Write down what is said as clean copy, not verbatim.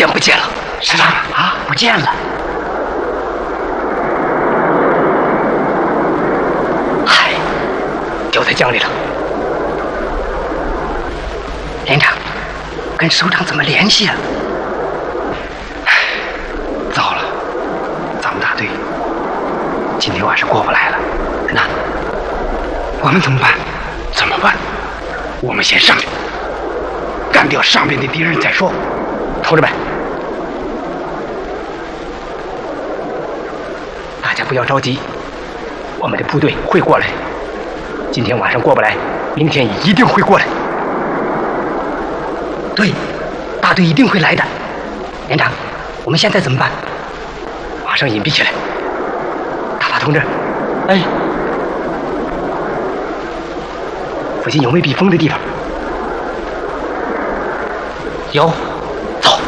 全不见了。 师长啊，不见了。 嗨，掉在江里了。 连长，跟首长怎么联系啊？ 糟了，咱们大队今天晚上过不来了。那我们怎么办？怎么办？我们先上去，干掉上边的敌人再说。同志们，大家不要着急，我们的部队会过来。今天晚上过不来，明天一定会过来。 对，大队一定会来的。连长，我们现在怎么办？ 马上隐蔽起来。大发同志， 哎， 附近有没有避风的地方？ 有。